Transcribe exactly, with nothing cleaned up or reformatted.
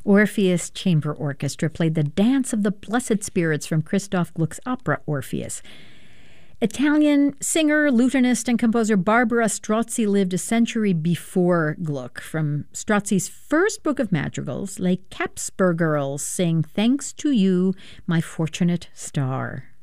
Orpheus Chamber Orchestra played the Dance of the Blessed Spirits from Christoph Gluck's opera Orpheus. Italian singer, lutenist, and composer Barbara Strozzi lived a century before Gluck. From Strozzi's first book of madrigals, Les Capsper Girls sing Thanks to You, My Fortunate Star.